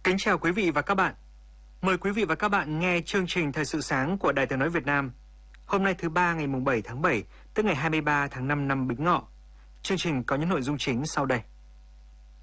Kính chào quý vị và các bạn. Mời quý vị và các bạn nghe chương trình Thời sự sáng của Đài Tiếng nói Việt Nam. Hôm nay thứ ba ngày 7 tháng 7, tức ngày 23 tháng 5 năm Bính Ngọ. Chương trình có những nội dung chính sau đây.